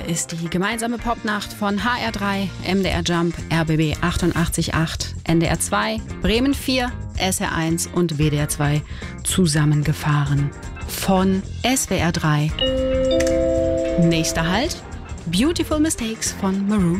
ist die gemeinsame Popnacht von HR3, MDR Jump, RBB 88.8, NDR 2, Bremen 4, SR1 und WDR 2 zusammengefahren von SWR 3. Nächster Halt, Beautiful Mistakes von Maroon